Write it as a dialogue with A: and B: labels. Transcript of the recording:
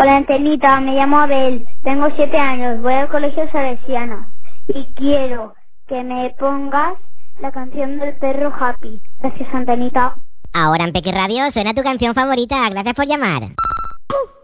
A: Hola, Antenita, me llamo Abel, tengo 7 años, voy al colegio salesiano y quiero que me pongas la canción del perro Happy. Gracias, Antenita.
B: Ahora en Peque Radio suena tu canción favorita. Gracias por llamar.